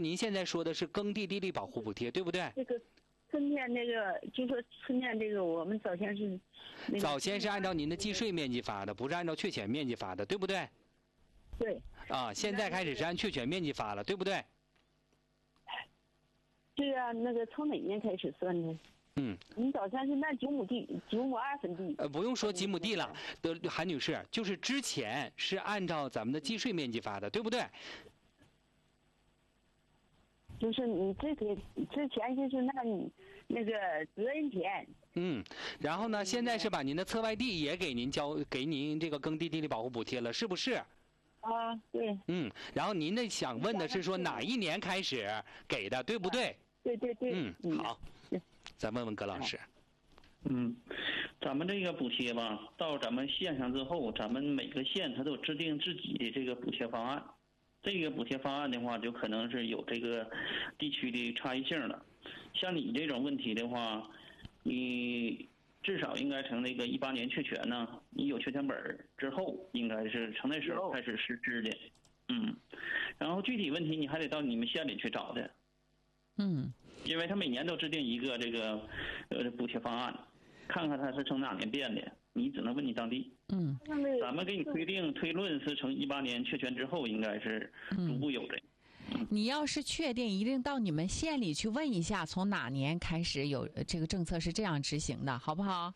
您现在说的是耕地地力保护补贴，对不对？ 这个春天那个，就说春天这个，我们早先是、那个， 早先是按照您的计税面积发的，不是按照确权面积发的，对不对？ 对。 啊，现在开始是按确权面积发了，对不对？ 对啊，那个从哪年开始算的？你早先是那9亩地，9亩2分地。 不用说几亩地了，韩女士，就是之前是按照咱们的计税面积发的，对不对？ 就是你之前就是那个责任田。 然后呢，现在是把您的侧外地也给您这个耕地地力保护补贴了，是不是？ 啊，对。 然后您的想问的是说哪一年开始给的，对不对？ 对。 好，再问问葛老师。 咱们这个补贴吧，到咱们县上之后，咱们每个县它都制定自己的这个补贴方案。这个补贴方案的话，就可能是有这个地区的差异性了。像你这种问题的话，你至少应该从那个18年确权呢，你有确权本之后，应该是从那时候开始实施的。然后具体问题你还得到你们县里去找的。因为他每年都制定一个这个补贴方案，看看他是从哪年变的，你只能问你当地。咱们给你推论是从18年确权之后，应该是逐步有的。 你要是确定，一定到你们县里去问一下，从哪年开始有这个政策是这样执行的，好不好？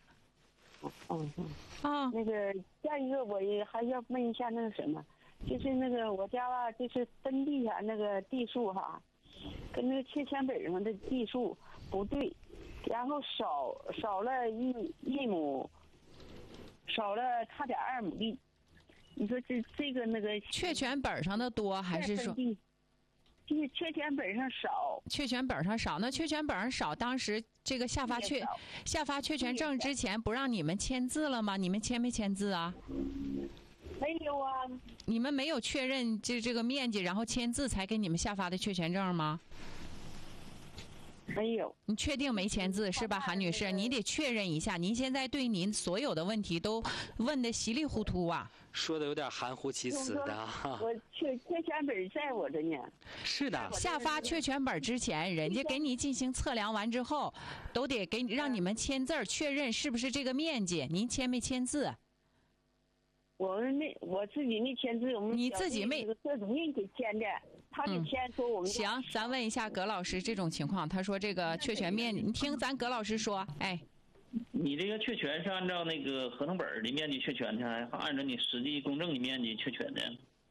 那个下一个我也还要问一下那个什么，就是那个我家吧，就是分地下那个地数哈，跟那个确权本上的地数不对，然后少了一亩，少了差点2亩地。你说这个那个确权本上的多还是说？ 就是确权本上少。确权本上少， 那确权本上少，当时这个下发确权证之前不让你们签字了吗？你们签没签字啊？ 没有啊。 你们没有确认这个面积，然后签字才给你们下发的确权证吗？ 没有。 你确定没签字是吧，韩女士？你得确认一下。您现在对您所有的问题都问得稀里糊涂啊， 说的有点含糊其辞的。 我确权本在我这呢。 是的， 下发确权本之前，人家给你进行测量完之后，都得让你们签字确认是不是这个面积。您签没签字？ 我自己没签字， 你自己没？ 这主任给签的，他给签说我们。 行，咱问一下葛老师这种情况，他说这个确权面积，你听咱葛老师说， 你这个确权是按照那个合同本的面积确权的，还按照你实际公证的面积确权的？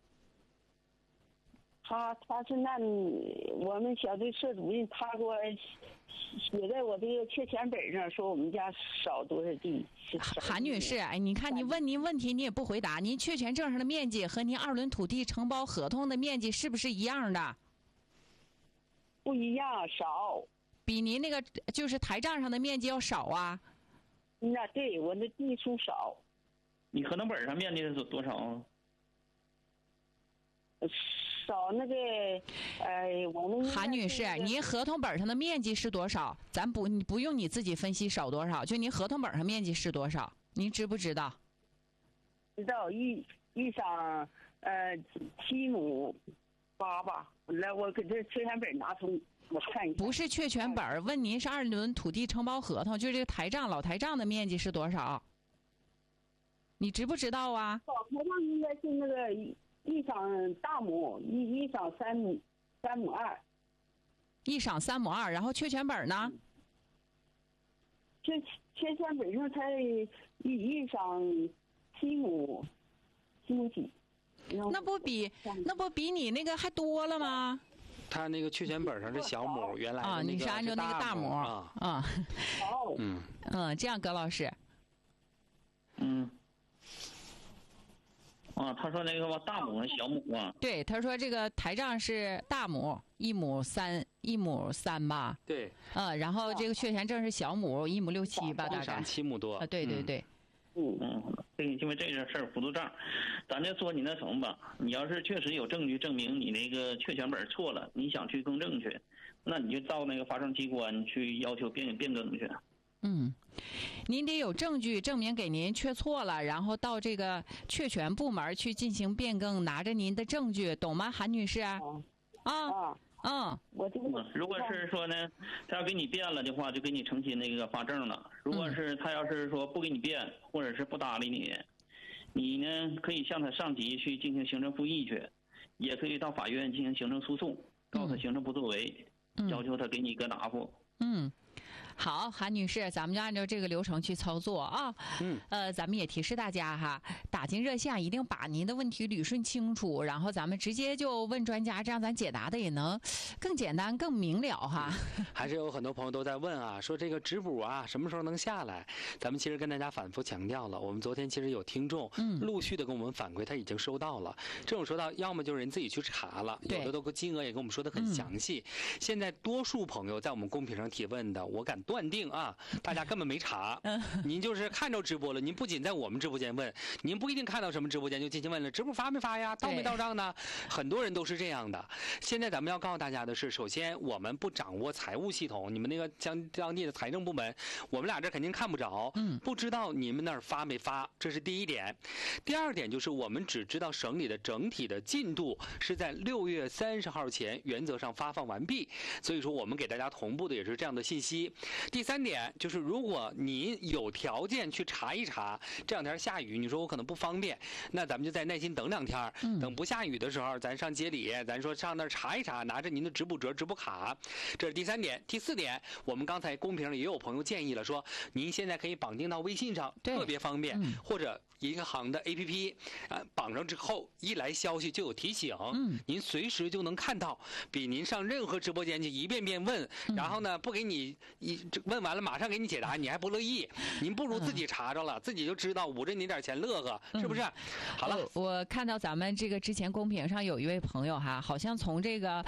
他是按我们小队社主任，他给我写在我这个确权本上，说我们家少多少地。 韩女士，你看你问您问题你也不回答，您确权证上的面积和您2轮土地承包合同的面积是不是一样的？ 不一样，少。 比您那个就是台账上的面积要少啊？ 那对，我的地数少。 你合同本上面积是多少啊？ 少那个，我们韩女士，您合同本上的面积是多少？你不用你自己分析少多少，就您合同本上面积是多少？您知不知道？ 知道，一晌7亩8吧。来，我给这确权本拿出，我看一下。 不是确权本，问您是2轮土地承包合同，就这个台账老台账的面积是多少？你知不知道啊？ 老台账应该是那个。一晌大亩，一晌3亩2， 一晌3亩2，然后确权本呢？ 确权本上才一晌7亩几， 那不比你那个还多了吗？ 他那个确权本上是小亩，原来的那个你是按照那个大亩啊。这样，葛老师。 他说那个大亩和小亩啊。 对，他说这个台账是大亩1亩3吧。 对。 然后这个确权证是小亩1亩6、7吧，大概。 7亩多。 对。 因为这个事儿糊涂账，咱就说你那什么吧，你要是确实有证据证明你那个确权本错了，你想去更正去，那你就到那个发证机关去要求变更去。 您得有证据证明给您确错了，然后到这个确权部门去进行变更，拿着您的证据，懂吗，韩女士？ 我这个如果是说呢，他要给你变了的话，就给你重新那个发证了。如果是他要是说不给你变，或者是不搭理你，你呢可以向他上级去进行行政复议去，也可以到法院进行行政诉讼，告他行政不作为，要求他给你一个答复。 好，韩女士，咱们就按照这个流程去操作啊。咱们也提示大家哈，打进热线一定把您的问题捋顺清楚，然后咱们直接就问专家，这样咱解答的也能更简单、更明了哈。 还是有很多朋友都在问啊，说这个质补啊什么时候能下来？咱们其实跟大家反复强调了，我们昨天其实有听众陆续的跟我们反馈，他已经收到了。这种收到，要么就是人自己去查了，有的都金额也跟我们说的很详细。现在多数朋友在我们公屏上提问的，我敢断定啊，大家根本没查。您就是看着直播了，您不仅在我们直播间问，您不一定看到什么直播间就进行问了，支付发没发呀？到没到账呢？很多人都是这样的。现在咱们要告诉大家的是，首先我们不掌握财务系统，你们那个当地的财政部门，我们俩这肯定看不着，不知道你们那儿发没发，这是第一点。第二点就是我们只知道省里的整体的进度是在6月30号前原则上发放完毕，所以说我们给大家同步的也是这样的信息。第三点就是，如果您有条件去查一查，这两天下雨，你说我可能不方便，那咱们就再耐心等2天，等不下雨的时候，咱上街里，咱说上那儿查一查，拿着您的直补折、直补卡，这是第3点。第4点，我们刚才公屏里也有朋友建议了，说您现在可以绑定到微信上，特别方便，或者银行的 APP，绑上之后一来消息就有提醒，您随时就能看到，比您上任何直播间去一遍遍问，然后呢不给你问完了马上给你解答，你还不乐意，您不如自己查着了，自己就知道，捂着你点钱乐呵，是不是？好了， 我看到咱们这个之前公屏上有一位朋友哈，好像从这个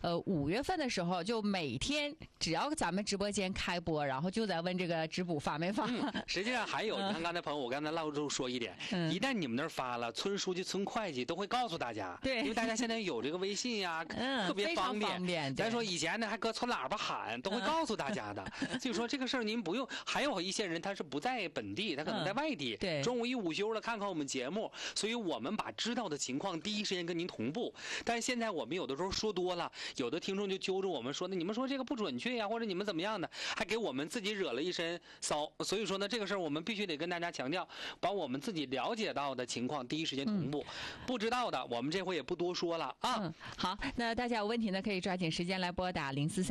5月份的时候，就每天只要咱们直播间开播，然后就在问这个直补发没发。 实际上还有，你看刚才朋友，我刚才唠住说一点，一旦你们那儿发了，村书记、村会计都会告诉大家，对，因为大家现在有这个微信呀，特别方便。咱说以前呢还搁村喇叭喊，都会告诉大家的。所以说这个事儿您不用。还有一些人他是不在本地，他可能在外地，对，中午一午休了看看我们节目，所以我们把知道的情况第一时间跟您同步。但是现在我们有的时候说多了，有的听众就揪着我们说，那你们说这个不准确呀，或者你们怎么样的，还给我们自己惹了一身骚。所以说呢，这个事儿我们必须得跟大家强调，把我们自己了解到的情况第一时间同步，不知道的我们这回也不多说了啊。 好，那大家有问题呢，可以抓紧时间来拨打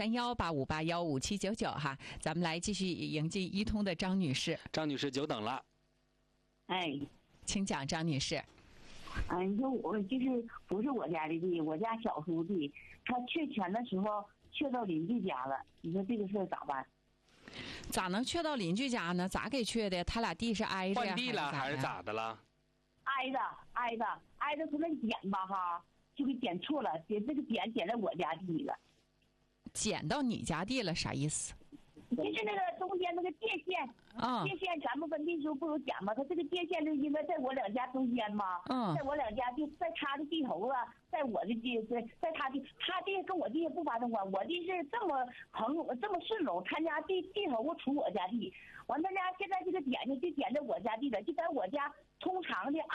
043185815799哈，咱们来继续迎接一通的张女士。 张女士久等了。 请讲，张女士。 你说我就是不是我家的地，我家小叔弟他确权的时候确到邻居家了，你说这个事儿咋办？ 咋能确到邻居家呢？咋给确的？他俩地是挨着呀？ 换地了还是咋的了？ 挨着，他那点吧哈，就给点错了，这个点在我家地里了。 捡到你家地了啥意思？ 就是那个中间那个界限，界限咱们分地时候不如讲嘛，他这个界限就应该在我两家中间嘛，在我两家就在他的地头啊，在我的地，在他地跟我地不发生关，我地是这么顺拢，他家地头处我家地，完他家现在这个点就点在我家地了，就在我家通常的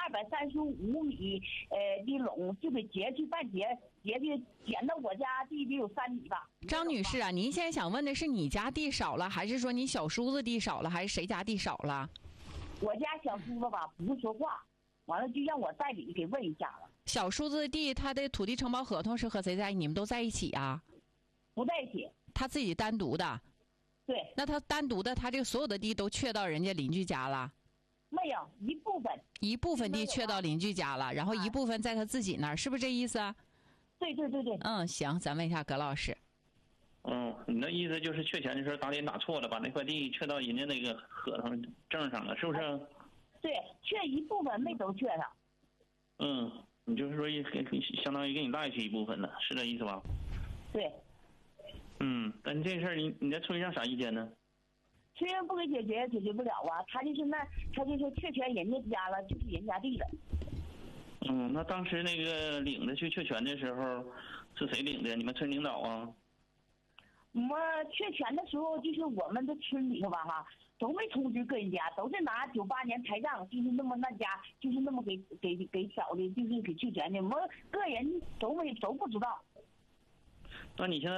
235米的垄就给截去半截的点到我家地得有3米吧。 张女士啊，您现在想问的是你家地少了，还是说你小叔子地少了，还是谁家地少了？ 我家小叔子吧不会说话，完了就让我代理给问一下了。 小叔子地他的土地承包合同是和谁在？你们都在一起啊？ 不在一起。 他自己单独的？ 对。 那他单独的，他这个所有的地都确到人家邻居家了？ 没有，一部分地确到邻居家了，然后一部分在他自己那儿，是不是这意思？ 对。 行，咱问一下葛老师。 你的意思就是确权的时候打点打错了，把那块地确到人家那个合同证上了，是不是？ 对，确一部分没都确上。 你就是说相当于给你赖去一部分了，是这意思吧？ 对。 但这事儿你在村上啥意见呢？ 村上不给解决不了啊，他就是确权人家家了，就是人家地了。 那当时那个领着去确权的时候是谁领的？你们村领导啊？ 我们确权的时候就是我们的村里头吧哈，都没通知个人家，都是拿98年台账，就是那么那家就是那么给少的，就是给确权的，我们个人都不知道。 那你现在